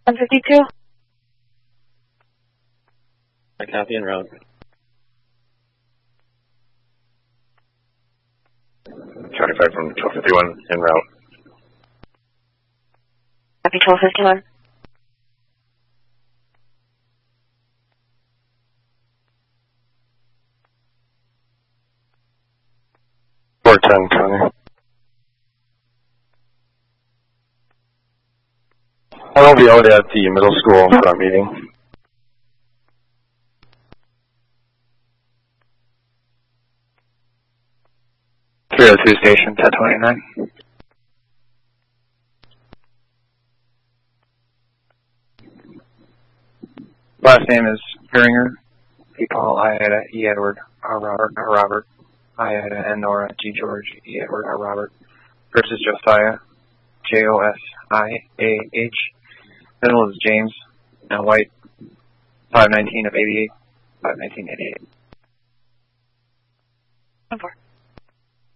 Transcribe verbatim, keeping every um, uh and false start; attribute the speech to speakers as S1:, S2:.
S1: one fifty-two.
S2: I copy en route.
S3: Charlie five from twelve fifty-one en route.
S1: Copy twelve fifty-one.
S3: four ten, Connie. I'll be out at the middle school for our meeting. three oh two station, ten twenty-nine. Last name is Geringer. P. Paul, I. Ada, E. Edward, R. Robert, R. Robert, I. Ada, N. Nora, G. George, E. Edward, R. Robert. First is Josiah, J. O. S. I. A. H. Middle is James, now White, five nineteen of eighty-eight, five nineteen eighty-eight.
S1: one four.